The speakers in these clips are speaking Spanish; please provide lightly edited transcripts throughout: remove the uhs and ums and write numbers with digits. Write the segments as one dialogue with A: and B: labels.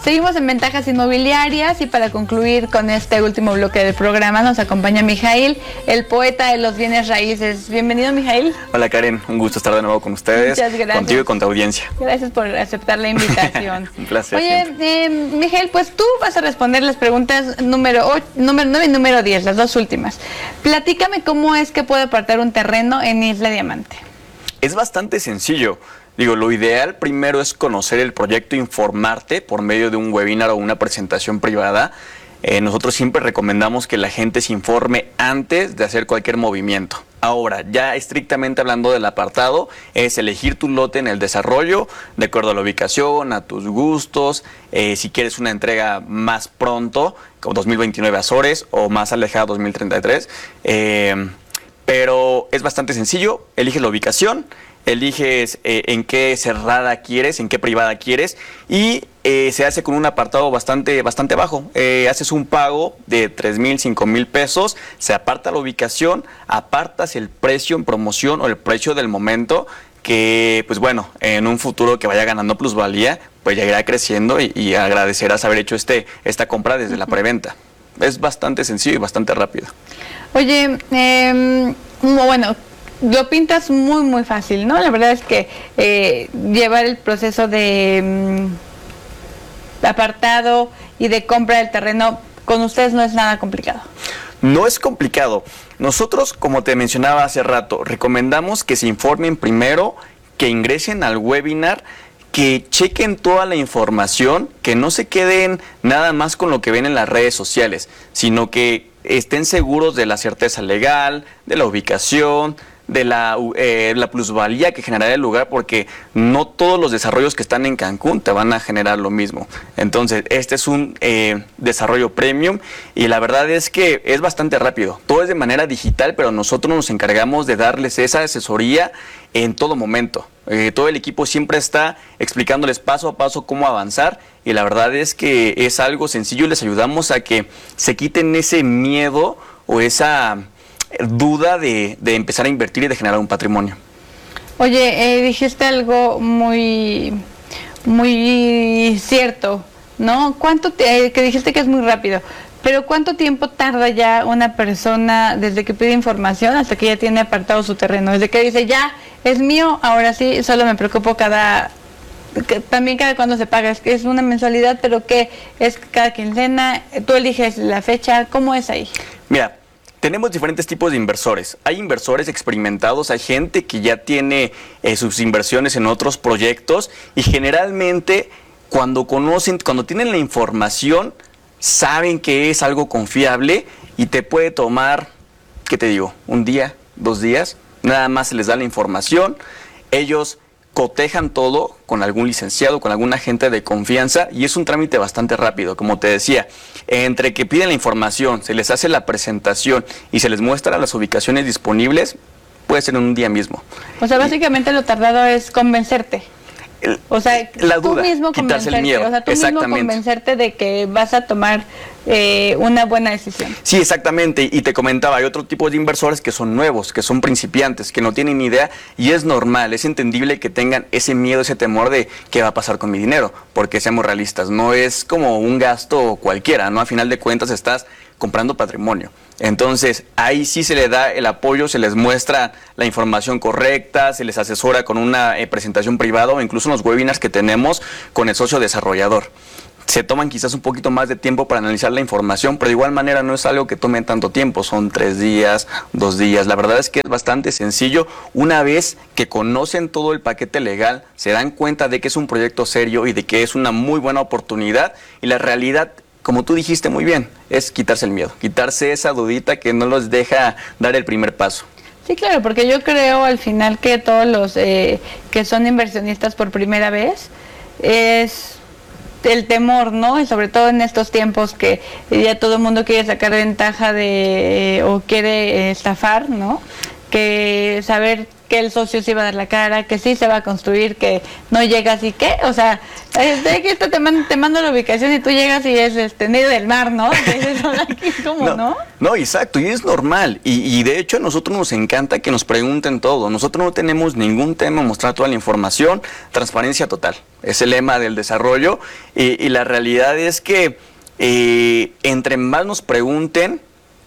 A: Seguimos en Ventajas Inmobiliarias y para concluir con este último bloque del programa nos acompaña Mijail, el poeta de los bienes raíces. Bienvenido, Mijail.
B: Hola, Karen. Un gusto estar de nuevo con ustedes.
A: Muchas gracias.
B: Contigo y con tu audiencia.
A: Gracias por aceptar la invitación.
B: Un placer.
A: Oye, Mijail, pues tú vas a responder las preguntas número 9 y número 10, las dos últimas. Platícame cómo es que puedo apartar un terreno en Isla Diamante.
B: Es bastante sencillo. Lo ideal primero es conocer el proyecto, informarte por medio de un webinar o una presentación privada. Nosotros siempre recomendamos que la gente se informe antes de hacer cualquier movimiento. Ahora, ya estrictamente hablando del apartado, es elegir tu lote en el desarrollo, de acuerdo a la ubicación, a tus gustos, si quieres una entrega más pronto, como 2029 Azores, o más alejada 2033. Pero es bastante sencillo, eliges la ubicación, eliges en qué cerrada quieres, en qué privada quieres y se hace con un apartado bastante bajo. Haces un pago de 3,000, 5,000 pesos, se aparta la ubicación, apartas el precio en promoción o el precio del momento que, pues bueno, en un futuro que vaya ganando plusvalía, pues ya irá creciendo y agradecerás haber hecho esta compra desde la preventa. Es bastante sencillo y bastante rápido.
A: Oye, bueno, lo pintas muy fácil, ¿no? La verdad es que llevar el proceso de apartado y de compra del terreno con ustedes no es nada complicado.
B: No es complicado. Nosotros, como te mencionaba hace rato, recomendamos que se informen primero, que ingresen al webinar, que chequen toda la información, que no se queden nada más con lo que ven en las redes sociales, sino que estén seguros de la certeza legal, de la ubicación, de la plusvalía que generará el lugar, porque no todos los desarrollos que están en Cancún te van a generar lo mismo. Entonces, este es un desarrollo premium y la verdad es que es bastante rápido. Todo es de manera digital, pero nosotros nos encargamos de darles esa asesoría en todo momento. Todo el equipo siempre está explicándoles paso a paso cómo avanzar y la verdad es que es algo sencillo y les ayudamos a que se quiten ese miedo o esa duda de empezar a invertir y de generar un patrimonio.
A: Oye, dijiste algo muy cierto, ¿no? Que dijiste que es muy rápido, pero ¿cuánto tiempo tarda ya una persona desde que pide información hasta que ya tiene apartado su terreno? Desde que dice, ya, es mío, ahora sí, solo me preocupo también cada cuándo se paga, es una mensualidad, pero ¿qué es cada quincena? ¿Tú eliges la fecha? ¿Cómo es ahí?
B: Mira, tenemos diferentes tipos de inversores. Hay inversores experimentados, hay gente que ya tiene sus inversiones en otros proyectos y generalmente cuando tienen la información, saben que es algo confiable y te puede tomar, ¿qué te digo? Un día, 2 días, nada más se les da la información, ellos cotejan todo con algún licenciado, con algún agente de confianza y es un trámite bastante rápido, como te decía, entre que piden la información, se les hace la presentación y se les muestra las ubicaciones disponibles, puede ser en un día mismo.
A: O sea, básicamente lo tardado es convencerte. O sea,
B: la duda,
A: tú mismo
B: quitarse el miedo.
A: O sea, tú mismo convencerte de que vas a tomar una buena decisión.
B: Sí, exactamente. Y te comentaba, hay otro tipo de inversores que son nuevos, que son principiantes, que no tienen ni idea y es normal, es entendible que tengan ese miedo, ese temor de qué va a pasar con mi dinero, porque seamos realistas, no es como un gasto cualquiera, ¿no? A final de cuentas estás comprando patrimonio. Entonces, ahí sí se le da el apoyo, se les muestra la información correcta, se les asesora con una presentación privada o incluso en los webinars que tenemos con el socio desarrollador. Se toman quizás un poquito más de tiempo para analizar la información, pero de igual manera no es algo que tome tanto tiempo, son 3 días, 2 días. La verdad es que es bastante sencillo. Una vez que conocen todo el paquete legal, se dan cuenta de que es un proyecto serio y de que es una muy buena oportunidad y la realidad, como tú dijiste muy bien, es quitarse el miedo, quitarse esa dudita que no los deja dar el primer paso.
A: Sí, claro, porque yo creo al final que todos los que son inversionistas por primera vez es el temor, ¿no? Y sobre todo en estos tiempos que ya todo el mundo quiere sacar ventaja o quiere estafar, ¿no? Que saber que el socio sí va a dar la cara, que sí se va a construir, que no llegas y qué, o sea, que esto te mando la ubicación y tú llegas y es en medio del mar, ¿no? Entonces, aquí, ¿cómo no?
B: No, exacto, y es normal, y de hecho a nosotros nos encanta que nos pregunten todo, nosotros no tenemos ningún tema en mostrar toda la información, transparencia total, es el lema del desarrollo, y la realidad es que entre más nos pregunten,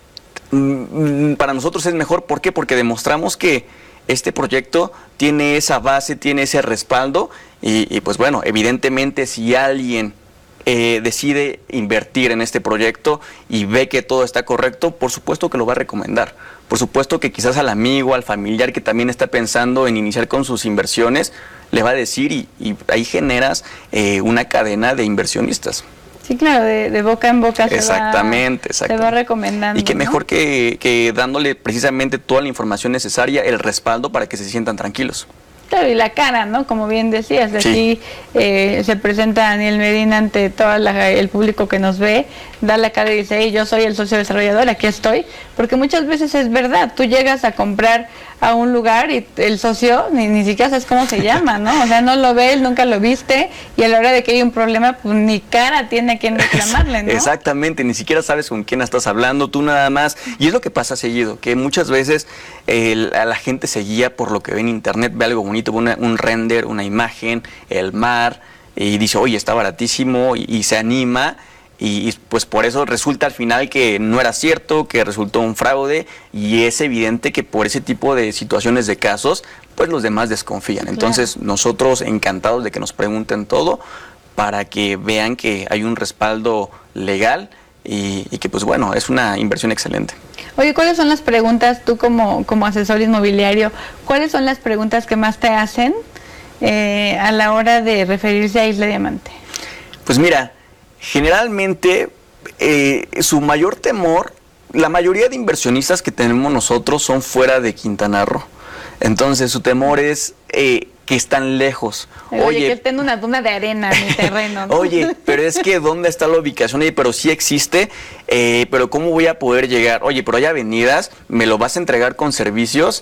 B: para nosotros es mejor. ¿Por qué? Porque demostramos que este proyecto tiene esa base, tiene ese respaldo y pues bueno, evidentemente si alguien decide invertir en este proyecto y ve que todo está correcto, por supuesto que lo va a recomendar. Por supuesto que quizás al amigo, al familiar que también está pensando en iniciar con sus inversiones, le va a decir y ahí generas una cadena de inversionistas.
A: Sí, claro, de boca en boca
B: exactamente.
A: Se va recomendando.
B: Y qué mejor que dándole precisamente toda la información necesaria, el respaldo para que se sientan tranquilos.
A: Claro, y la cara, ¿no? Como bien decías, aquí se presenta Daniel Medina ante todo el público que nos ve, da la cara y dice, hey, yo soy el socio desarrollador, aquí estoy, porque muchas veces es verdad, tú llegas a comprar a un lugar y el socio ni siquiera sabes cómo se llama, ¿no? O sea, no lo ves, nunca lo viste, y a la hora de que hay un problema, pues ni cara tiene a quien reclamarle, ¿no?
B: Exactamente, ni siquiera sabes con quién estás hablando, tú nada más, y es lo que pasa seguido, que muchas veces a la gente se guía por lo que ve en internet, ve algo bonito, ve un render, una imagen, el mar, y dice, oye, está baratísimo, y se anima, y pues por eso resulta al final que no era cierto, que resultó un fraude, y es evidente que por ese tipo de situaciones, de casos, pues los demás desconfían. Entonces nosotros encantados de que nos pregunten todo para que vean que hay un respaldo legal y que pues bueno, es una inversión excelente.
A: Oye, ¿cuáles son las preguntas, tú como asesor inmobiliario, cuáles son las preguntas que más te hacen a la hora de referirse a Isla Diamante?
B: Pues mira, generalmente su mayor temor, la mayoría de inversionistas que tenemos nosotros son fuera de Quintana Roo. Entonces su temor es que están lejos.
A: Oye, que estén en una duna de arena en mi terreno, ¿no?
B: Oye, pero es que ¿dónde está la ubicación? Oye, pero sí existe, pero ¿cómo voy a poder llegar? Oye, pero hay avenidas, ¿me lo vas a entregar con servicios?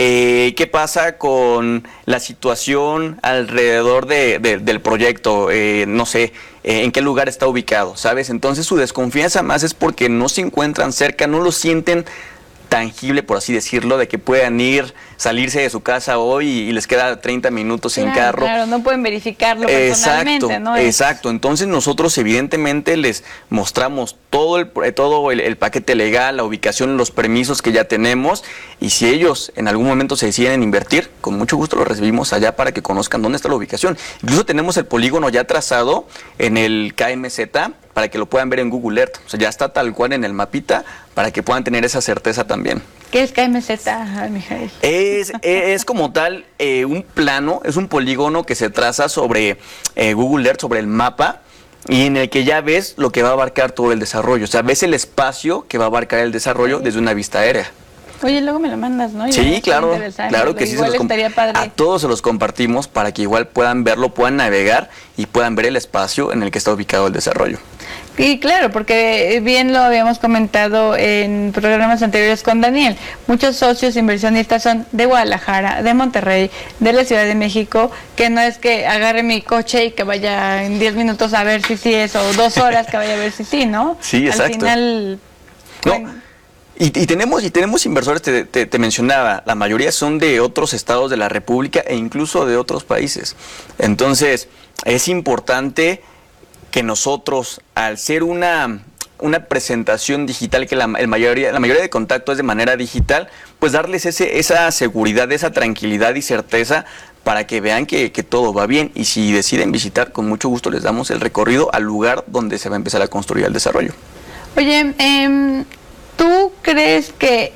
B: ¿Qué pasa con la situación alrededor del proyecto? No sé, ¿en qué lugar está ubicado? ¿Sabes? Entonces su desconfianza más es porque no se encuentran cerca, no lo sienten tangible, por así decirlo, de que puedan salirse de su casa hoy y les queda 30 minutos en carro.
A: Claro, no pueden verificarlo personalmente, ¿no?
B: Exacto. Entonces nosotros evidentemente les mostramos todo el paquete legal, la ubicación, los permisos que ya tenemos, y si ellos en algún momento se deciden invertir, con mucho gusto los recibimos allá para que conozcan dónde está la ubicación. Incluso tenemos el polígono ya trazado en el KMZ para que lo puedan ver en Google Earth. O sea, ya está tal cual en el mapita para que puedan tener esa certeza también.
A: ¿Qué es KMZ, Mijael?
B: Es como tal un plano, es un polígono que se traza sobre Google Earth, sobre el mapa, y en el que ya ves lo que va a abarcar todo el desarrollo. O sea, ves el espacio que va a abarcar el desarrollo desde una vista aérea.
A: Oye, luego me lo mandas, ¿no?
B: Sí, claro que sí.
A: Igual estaría padre.
B: A todos se los compartimos para que igual puedan verlo, puedan navegar y puedan ver el espacio en el que está ubicado el desarrollo.
A: Y claro, porque bien lo habíamos comentado en programas anteriores con Daniel, muchos socios inversionistas son de Guadalajara, de Monterrey, de la Ciudad de México, que no es que agarre mi coche y que vaya en 10 minutos a ver si sí es, o 2 horas que vaya a ver si sí, ¿no?
B: Sí, exacto.
A: Al final...
B: No. Y tenemos inversores, te mencionaba, la mayoría son de otros estados de la República e incluso de otros países. Entonces, es importante que nosotros, al ser una presentación digital, que la mayoría de contacto es de manera digital, pues darles esa seguridad, esa tranquilidad y certeza para que vean que todo va bien. Y si deciden visitar, con mucho gusto les damos el recorrido al lugar donde se va a empezar a construir el desarrollo.
A: Oye, ¿tú crees que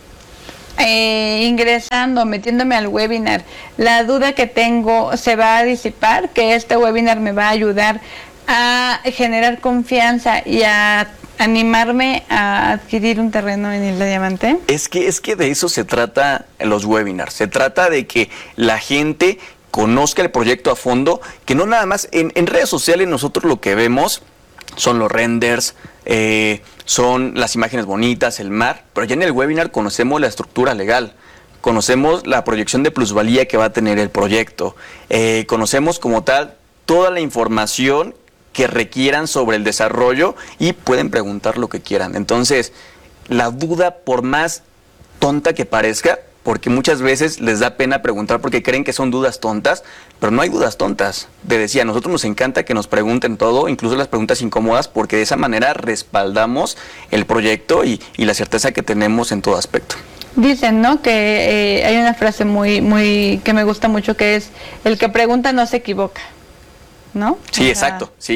A: ingresando, metiéndome al webinar, la duda que tengo se va a disipar? ¿Que este webinar me va a ayudar a generar confianza y a animarme a adquirir un terreno en Isla Diamante?
B: Es que de eso se trata en los webinars. Se trata de que la gente conozca el proyecto a fondo, que no nada más en redes sociales nosotros lo que vemos son los renders, son las imágenes bonitas, el mar, pero ya en el webinar conocemos la estructura legal, conocemos la proyección de plusvalía que va a tener el proyecto, conocemos como tal toda la información que requieran sobre el desarrollo y pueden preguntar lo que quieran. Entonces, la duda, por más tonta que parezca, porque muchas veces les da pena preguntar porque creen que son dudas tontas, pero no hay dudas tontas. Te decía, a nosotros nos encanta que nos pregunten todo, incluso las preguntas incómodas, porque de esa manera respaldamos el proyecto y la certeza que tenemos en todo aspecto.
A: Dicen, ¿no? Que hay una frase muy que me gusta mucho, que es: el que pregunta no se equivoca, ¿no?
B: Sí, exacto. Sí.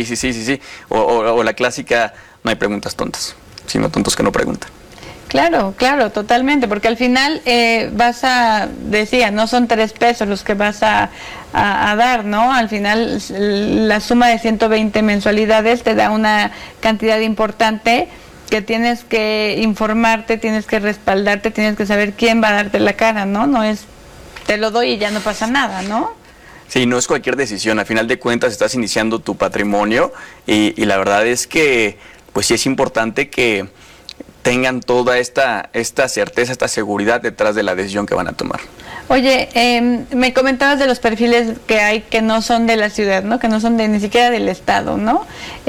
B: O la clásica: no hay preguntas tontas, sino tontos que no preguntan.
A: Claro, totalmente, porque al final decía, no son 3 pesos los que vas a dar, ¿no? Al final la suma de 120 mensualidades te da una cantidad importante que tienes que informarte, tienes que respaldarte, tienes que saber quién va a darte la cara, ¿no? No es, te lo doy y ya no pasa nada, ¿no?
B: Sí, no es cualquier decisión, al final de cuentas estás iniciando tu patrimonio y la verdad es que, pues sí es importante que tengan toda esta certeza, esta seguridad detrás de la decisión que van a tomar.
A: Oye, me comentabas de los perfiles que hay que no son de la ciudad, ¿no? Que no son ni siquiera del estado, ¿no?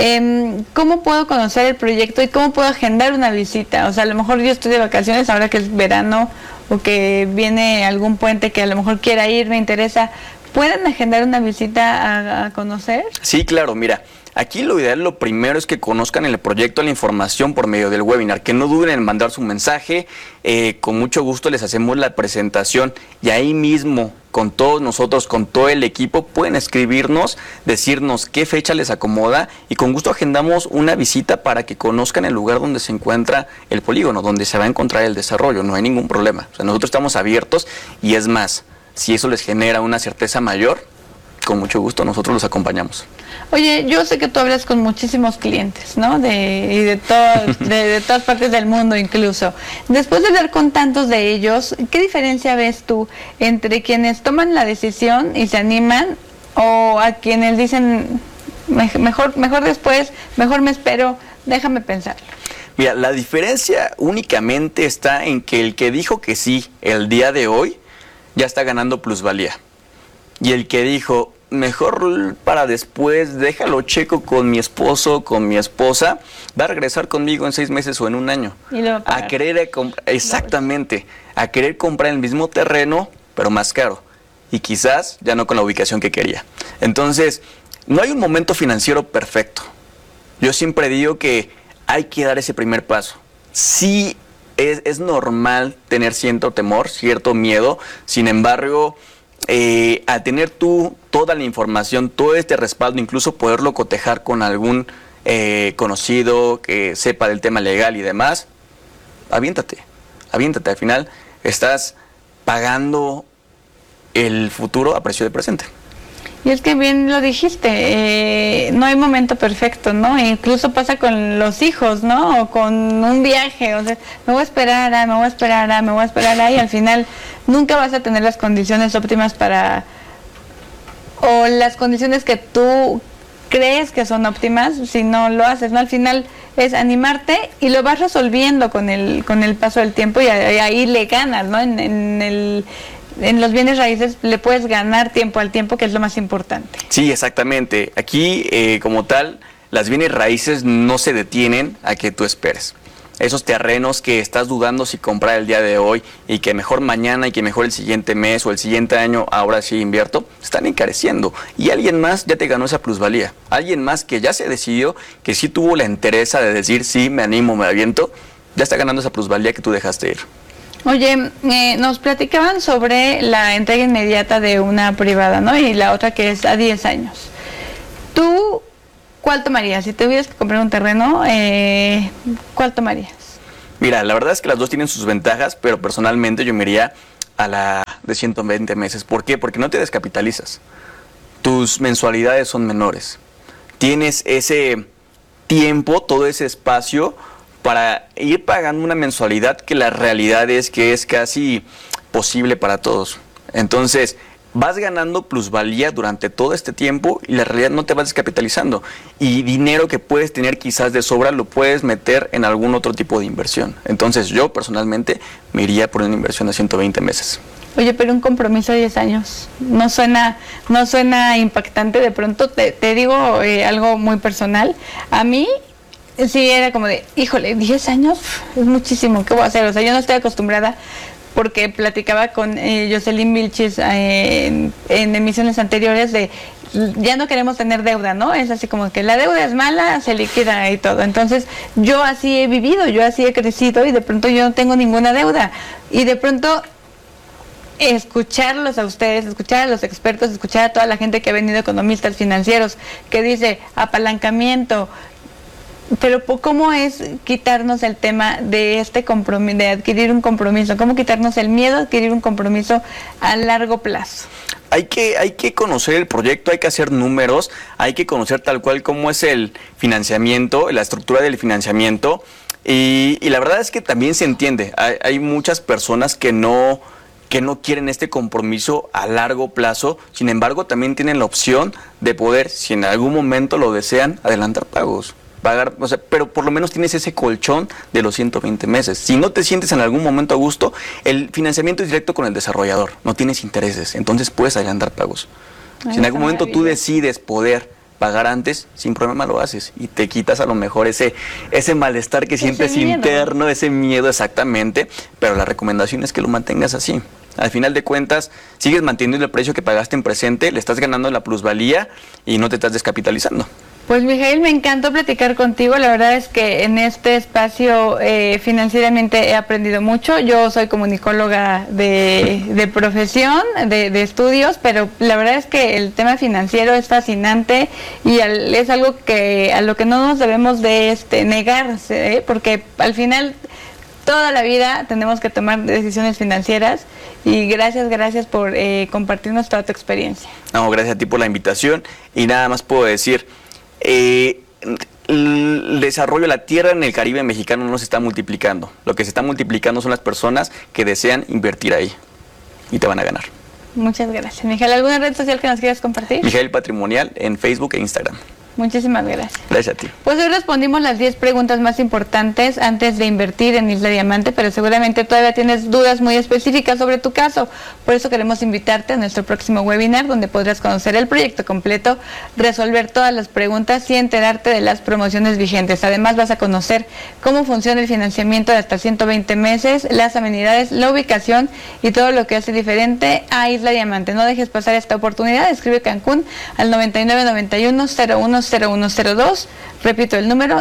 A: ¿Cómo puedo conocer el proyecto y cómo puedo agendar una visita? O sea, a lo mejor yo estoy de vacaciones ahora que es verano o que viene algún puente que a lo mejor quiera ir, me interesa. ¿Pueden agendar una visita a conocer?
B: Sí, claro, mira. Aquí lo ideal, lo primero es que conozcan el proyecto, la información por medio del webinar, que no duden en mandar su mensaje, con mucho gusto les hacemos la presentación y ahí mismo, con todos nosotros, con todo el equipo, pueden escribirnos, decirnos qué fecha les acomoda y con gusto agendamos una visita para que conozcan el lugar donde se encuentra el polígono, donde se va a encontrar el desarrollo, no hay ningún problema. O sea, nosotros estamos abiertos y es más, si eso les genera una certeza mayor, con mucho gusto nosotros los acompañamos.
A: Oye, yo sé que tú hablas con muchísimos clientes, ¿no? De todas partes del mundo incluso. Después de hablar con tantos de ellos, ¿qué diferencia ves tú entre quienes toman la decisión y se animan o a quienes dicen mejor después, mejor me espero, déjame pensarlo?
B: Mira, la diferencia únicamente está en que el que dijo que sí el día de hoy ya está ganando plusvalía. Y el que dijo, mejor para después, déjalo checo con mi esposo, con mi esposa, va a regresar conmigo en 6 meses o en un año.
A: Y lo va a pagar.
B: Exactamente, a querer comprar el mismo terreno, pero más caro. Y quizás ya no con la ubicación que quería. Entonces, no hay un momento financiero perfecto. Yo siempre digo que hay que dar ese primer paso. Sí, es normal tener cierto temor, cierto miedo, sin embargo, al tener tú toda la información, todo este respaldo, incluso poderlo cotejar con algún conocido que sepa del tema legal y demás, aviéntate, al final estás pagando el futuro a precio de presente.
A: Y es que bien lo dijiste, no hay momento perfecto, ¿no? Incluso pasa con los hijos, ¿no? O con un viaje, o sea, me voy a esperar, y al final nunca vas a tener las condiciones óptimas o las condiciones que tú crees que son óptimas si no lo haces, ¿no? Al final es animarte y lo vas resolviendo con el paso del tiempo y ahí le ganas, ¿no? En los bienes raíces le puedes ganar tiempo al tiempo, que es lo más importante.
B: Sí, exactamente. Aquí, como tal, las bienes raíces no se detienen a que tú esperes. Esos terrenos que estás dudando si comprar el día de hoy y que mejor mañana y que mejor el siguiente mes o el siguiente año, ahora sí invierto, están encareciendo. Y alguien más ya te ganó esa plusvalía. Alguien más que ya se decidió, que sí tuvo la entereza de decir, sí, me animo, me aviento, ya está ganando esa plusvalía que tú dejaste ir.
A: Oye, nos platicaban sobre la entrega inmediata de una privada, ¿no? Y la otra que es a 10 años. ¿Tú cuál tomarías? Si tuvieras que comprar un terreno, ¿cuál tomarías?
B: Mira, la verdad es que las dos tienen sus ventajas, pero personalmente yo me iría a la de 120 meses. ¿Por qué? Porque no te descapitalizas. Tus mensualidades son menores. Tienes ese tiempo, todo ese espacio para ir pagando una mensualidad que la realidad es que es casi posible para todos. Entonces, vas ganando plusvalía durante todo este tiempo y la realidad no te vas descapitalizando. Y dinero que puedes tener quizás de sobra lo puedes meter en algún otro tipo de inversión. Entonces yo personalmente me iría por una inversión de 120 meses.
A: Oye, pero un compromiso de 10 años, no suena impactante. De pronto te digo algo muy personal. A mí sí era como de, híjole, 10 años es muchísimo, ¿qué voy a hacer? O sea, yo no estoy acostumbrada, porque platicaba con Jocelyn Vilchis en emisiones anteriores de ya no queremos tener deuda, ¿no? Es así como que la deuda es mala, se liquida y todo. Entonces, yo así he vivido, yo así he crecido y de pronto yo no tengo ninguna deuda. Y de pronto escucharlos a ustedes, escuchar a los expertos, escuchar a toda la gente que ha venido, economistas financieros, que dice apalancamiento. Pero ¿cómo es quitarnos el tema de este compromiso, de adquirir un compromiso? ¿Cómo quitarnos el miedo a adquirir un compromiso a largo plazo?
B: Hay que conocer el proyecto, hay que hacer números, hay que conocer tal cual cómo es el financiamiento, la estructura del financiamiento. Y la verdad es que también se entiende. Hay muchas personas que no quieren este compromiso a largo plazo. Sin embargo, también tienen la opción de poder, si en algún momento lo desean, adelantar pagos. Pagar, o sea, pero por lo menos tienes ese colchón de los 120 meses. Si no te sientes en algún momento a gusto, el financiamiento es directo con el desarrollador, no tienes intereses, entonces puedes adelantar pagos. Si en algún momento tú decides poder pagar antes, sin problema lo haces y te quitas a lo mejor ese malestar que sientes interno, ese miedo exactamente, pero la recomendación es que lo mantengas así. Al final de cuentas, sigues manteniendo el precio que pagaste en presente, le estás ganando la plusvalía y no te estás descapitalizando.
A: Pues Mijaíl, me encantó platicar contigo. La verdad es que en este espacio financieramente he aprendido mucho. Yo soy comunicóloga de profesión, de estudios, pero la verdad es que el tema financiero es fascinante y es algo a lo que no nos debemos de negar, porque al final toda la vida tenemos que tomar decisiones financieras y gracias por compartirnos toda tu experiencia.
B: No, gracias a ti por la invitación y nada más puedo decir, el desarrollo de la tierra en el Caribe mexicano no se está multiplicando. Lo que se está multiplicando son las personas que desean invertir ahí y te van a ganar.
A: Muchas gracias. Mijaíl, ¿alguna red social que nos quieras compartir?
B: Mijaíl Patrimonial en Facebook e Instagram.
A: Muchísimas gracias.
B: Gracias a ti.
A: Pues hoy respondimos las 10 preguntas más importantes antes de invertir en Isla Diamante, pero seguramente todavía tienes dudas muy específicas sobre tu caso. Por eso queremos invitarte a nuestro próximo webinar, donde podrás conocer el proyecto completo, resolver todas las preguntas y enterarte de las promociones vigentes. Además vas a conocer cómo funciona el financiamiento de hasta 120 meses, las amenidades, la ubicación y todo lo que hace diferente a Isla Diamante. No dejes pasar esta oportunidad. Escribe Cancún al 9991-010102. Repito el número,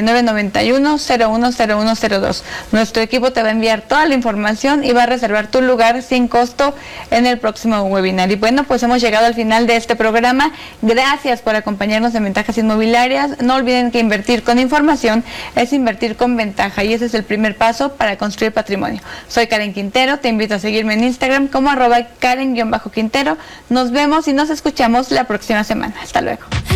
A: 9991-010102. Nuestro equipo te va a enviar toda la información y va a reservar tu lugar sin costo en el próximo webinar. Y bueno, pues hemos llegado al final de este programa. Gracias por acompañarnos en Ventajas Inmobiliarias. No olviden que invertir con información es invertir con ventaja y ese es el primer paso para construir patrimonio. Soy Karen Quintero, te invito a seguirme en Instagram como @Karen_Quintero. Nos vemos y nos escuchamos la próxima semana. Hasta luego.